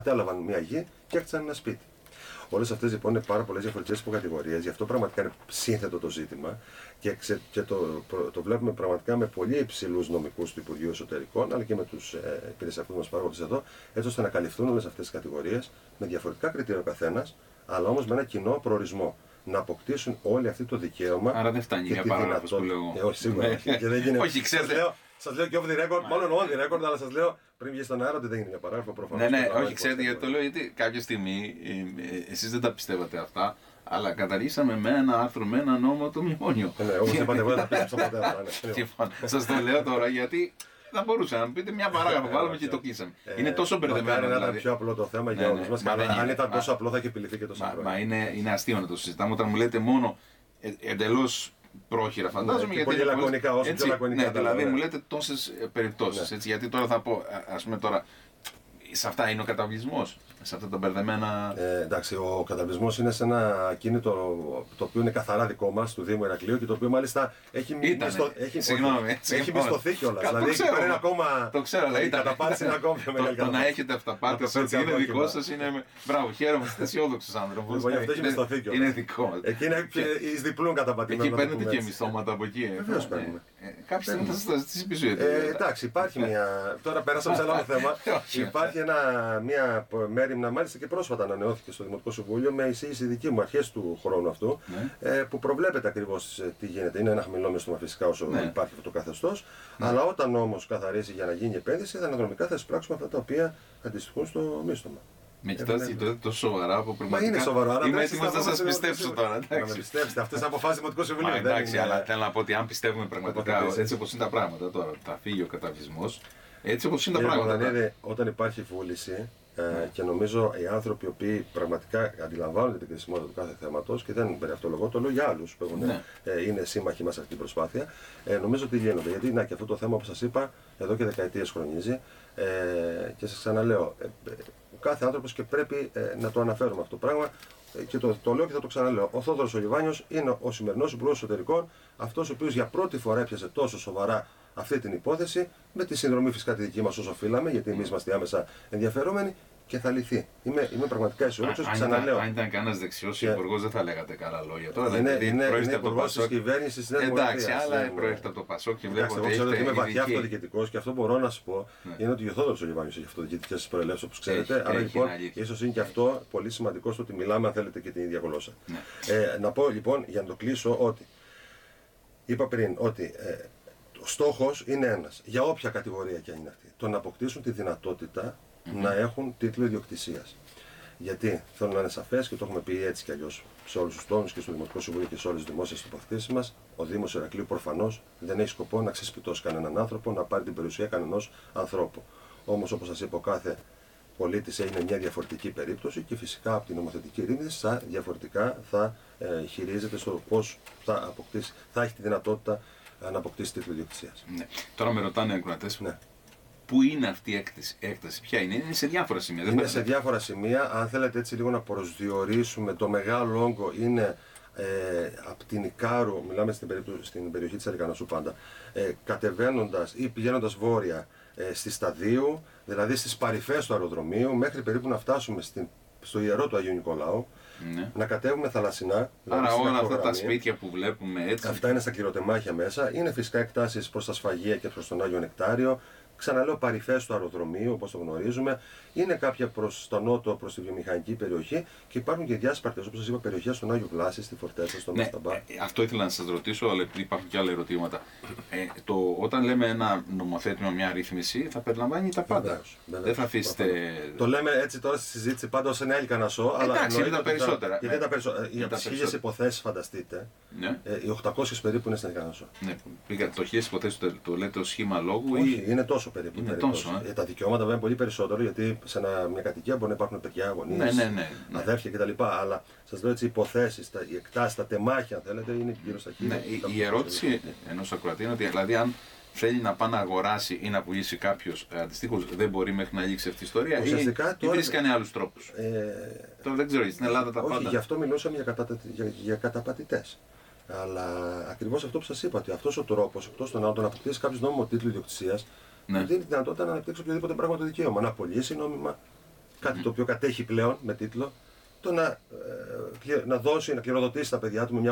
κατέλαβαν μια γη και έκτισαν ένα σπίτι. Όλες αυτές λοιπόν είναι πάρα πολλές διαφορετικές υποκατηγορίες, γι' αυτό πραγματικά είναι σύνθετο το ζήτημα και το βλέπουμε πραγματικά με πολύ υψηλούς νομικούς του Υπουργείου Εσωτερικών, αλλά και με τους υπηρεσιακούς μας παράγοντες εδώ, έτσι ώστε να καλυφθούν όλες αυτές τις κατηγορίες με διαφορετικά κριτήρια ο καθένας, αλλά όμως με ένα κοινό προορισμό. Να αποκτήσουν όλοι αυτό το δικαίωμα. Άρα δεν φτάνει για παράγραφος που λέω. Όχι, σίγουρα όχι. Και δεν γίνεται. Όχι, ξέρετε. Σας λέω και off the record, μάλλον on the record, αλλά σας λέω πριν βγει στον αέρα ότι δεν είναι για παράγραφο προφανώς. Ναι, όχι, ξέρετε γιατί το λέω, γιατί κάποια στιγμή εσείς δεν τα πιστεύατε αυτά, αλλά καταργήσαμε με ένα άρθρο, με ένα νόμο το μνημόνιο. Ναι, όπως είπατε, εγώ δεν τα πίστεψα ποτέ. Λοιπόν, σας το λέω τώρα γιατί θα μπορούσα να μου πείτε μια παράγραφο, βάλαμε και το κλείσαμε. Είναι τόσο μπερδεμένο. Να ήταν πιο απλό το θέμα για όλους μας. Αν ήταν τόσο απλό θα είχε επιληθεί και τόσο απλό. Μα είναι αστείο να το συζητάμε όταν μου λέτε μόνο εντελώς πρόχειρα, φαντάζομαι. Γιατί πολύ λακωνικά, όσο πιο λακωνικά. Ναι, δηλαδή μου λέτε τόσες περιπτώσεις. Γιατί τώρα θα πω, ας πούμε τώρα, σε αυτά είναι ο καταβλισμός, σε αυτά τα μπερδεμένα. Εντάξει, ο καταβλισμός είναι σε ένα ακίνητο το οποίο είναι καθαρά δικό μας, του Δήμου Ηρακλείου και το οποίο μάλιστα έχει μισθωθεί κιόλας. Δηλαδή έχει πάρει ακόμα. Το ξέρω, αλλά η καταπάτηση είναι ακόμα πιο μεγάλη. Το να έχετε αυταπάτηση ότι είναι δικό σας είναι. Μπράβο, χαίρομαι, είστε αισιόδοξος άνθρωπος. Λοιπόν, αυτό έχει μισθωθεί κιόλας. Είναι δικό μας. Εκεί είναι εις διπλούν καταπατημένο. Εκεί παίρνετε και μισθώματα από εκεί. Βεβαίως παίρνουμε. Κάποια στιγμή θα σας τα ζητήσει πίσω. Εντάξει, υπάρχει μια. Τώρα πέρασαμε σε ένα άλλο θέμα. Υπάρχει μια μέριμνα, μάλιστα και πρόσφατα ανανεώθηκε στο Δημοτικό Συμβούλιο με εισήγηση δική μου αρχές του χρόνου αυτού, που προβλέπεται ακριβώς τι γίνεται. Είναι ένα χαμηλό μισθώμα φυσικά όσο υπάρχει αυτό το καθεστώς, αλλά όταν όμως καθαρίσει για να γίνει επένδυση, αναδρομικά θα εισπράξουμε αυτά τα οποία αντιστοιχούν στο μίσθωμα. Με κοιτάζετε τότε τόσο σοβαρά που πραγματικά. Μα είναι σοβαρό, αλλά είμαι έτοιμος να σας πιστέψω τώρα. Να με πιστέψετε, αυτές είναι αποφάσεις Δημοτικού Συμβουλίου. Εντάξει, αλλά θέλω να πω ότι αν πιστεύουμε πραγματικά έτσι όπως είναι τα πράγματα τώρα, θα φύγει ο καταβλισμός, έτσι όπως είναι τα πράγματα. Όταν υπάρχει βούληση, και νομίζω οι άνθρωποι οι οποίοι πραγματικά αντιλαμβάνονται την κρισιμότητα του κάθε θέματος και δεν περί αυτό λόγο, το λέω για άλλους που είναι σύμμαχοι μας σε αυτή την προσπάθεια, νομίζω ότι γίνονται. Γιατί και αυτό το θέμα που σας είπα εδώ και δεκαετίες χρονίζει και σας ξαναλέω, ο κάθε άνθρωπος και πρέπει να το αναφέρουμε αυτό το πράγμα. Και το λέω και θα το ξαναλέω. Ο Θόδωρος ο Λιβάνιος είναι ο σημερινός Υπουργός Εσωτερικών, αυτός ο οποίος για πρώτη φορά έπιασε τόσο σοβαρά αυτή την υπόθεση, με τη συνδρομή φυσικά τη δική μας όσο οφείλαμε, γιατί εμείς είμαστε άμεσα ενδιαφερόμενοι, και θα λυθεί. Είμαι πραγματικά αισιόδοξος. Ξαναλέω. Αν ήταν κανένας δεξιός υπουργός, δεν θα λέγατε καλά λόγια. Τώρα είναι υπουργός της κυβέρνησης της Νέας Δημοκρατίας. Εντάξει, αλλά προέρχεται από το Πασόκ και βλέπω ότι. Εγώ ξέρω ότι είμαι βαθιά αυτοδιοικητικός και αυτό μπορώ να σου πω είναι ότι ο Θόδωρος ο Λιβάνιος έχει αυτοδιοικητικές προελεύσεις όπως ξέρετε. Αλλά λοιπόν ίσως είναι και αυτό πολύ σημαντικό στο ότι μιλάμε, αν θέλετε, και την ίδια γλώσσα. Να πω λοιπόν για να το κλείσω ότι είπα πριν ότι. Ο στόχος είναι ένας, για όποια κατηγορία και αν είναι αυτή, το να αποκτήσουν τη δυνατότητα να έχουν τίτλο ιδιοκτησίας. Γιατί θέλω να είναι σαφές και το έχουμε πει έτσι κι αλλιώς σε όλους τους τόνους και στο Δημοτικό Συμβούλιο και σε όλες τις δημόσιες τοποθετήσεις μας, ο Δήμος Ηρακλείου προφανώς δεν έχει σκοπό να ξεσπιτώσει κανέναν άνθρωπο, να πάρει την περιουσία κανενός ανθρώπου. Όμως, όπως σας είπα, ο κάθε πολίτης είναι μια διαφορετική περίπτωση και φυσικά από την νομοθετική ρύθμιση διαφορετικά θα χειρίζεται στο πώς θα έχει τη δυνατότητα να αποκτήσει τίτλο ιδιοκτησίας. Ναι. Τώρα με ρωτάνε οι ακροατές, πού είναι αυτή η έκταση, ποια είναι, είναι σε διάφορα σημεία. Είναι σε διάφορα σημεία. Αν θέλετε έτσι λίγο να προσδιορίσουμε, το μεγάλο όγκο είναι από την Ικάρου, μιλάμε στην περιοχή της Αλικανασού πάντα, κατεβαίνοντας ή πηγαίνοντας βόρεια στη Σταδίου, δηλαδή στις παρυφές του αεροδρομίου, μέχρι περίπου να φτάσουμε στο ιερό του Αγίου Νικολάου. Να κατέβουμε θαλασσινά. Δηλαδή άρα όλα αυτά τα σπίτια που βλέπουμε έτσι. Αυτά είναι στα κληροτεμάχια μέσα. Είναι φυσικά εκτάσεις προς τα Σφαγεία και προς τον Άγιο Νεκτάριο. Ξαναλέω, παρυφές του αεροδρομίου, όπως το γνωρίζουμε. Είναι κάποια προς το νότο, προς τη βιομηχανική περιοχή και υπάρχουν και διάσπαρτες, όπως σας είπα, περιοχές στον Άγιο Βλάση, στη Φορτέσα, στον Μασταμπά. Αυτό ήθελα να σας ρωτήσω, αλλά επειδή υπάρχουν και άλλα ερωτήματα. Όταν λέμε ένα νομοθέτημα, μια ρύθμιση, θα περιλαμβάνει τα πάντα. Βεβαίως, δεν θα αφήσετε. Το λέμε έτσι τώρα στη συζήτηση πάντα ως ένα Αλικανασό, αλλά εντάξει, είναι τα περισσότερα. Γιατί τα περισσότερα. Για τις 1000 υποθέσεις, φανταστείτε, οι 800 περίπου είναι στην Αλικανασό. Ναι, το 1000 υποθέσεις το λέτε ως σχήμα λόγου. Όχι, είναι τόσο περίπου. Τα δικαιώματα βέβαια είναι πολύ περισσότερο, γιατί σε μια κατοικία μπορεί να υπάρχουν παιδιά, γονείς, αδέρφια κτλ. Αλλά σας λέω έτσι, οι υποθέσεις, οι εκτάσεις, τα τεμάχια, αν θέλετε, είναι γύρω στα 1000. Ναι, η ερώτηση ενός ακροατή είναι ότι δηλαδή αν θέλει να πάει να αγοράσει ή να πουλήσει κάποιος αντιστοίχως, δεν μπορεί μέχρι να λήξει αυτή η ιστορία, ή βρίσκανε άλλους τρόπους. Τώρα δεν ξέρω, στην Ελλάδα τα πάντα. Όχι, γι' αυτό μιλούσαμε για καταπατητές. Αλλά ακριβώς αυτό που σας είπα, ότι αυτός ο τρόπος, εκτός των άλλων, να αποκτήσει κάποιος νόμιμο τίτλο ιδιοκτησίας, δίνει τη δυνατότητα να αναπτύξει οποιοδήποτε πράγμα το δικαίωμα. Να πωλήσει νόμιμα, κάτι το οποίο κατέχει πλέον με τίτλο, το να δώσει, να κληροδοτήσει τα παιδιά του με μια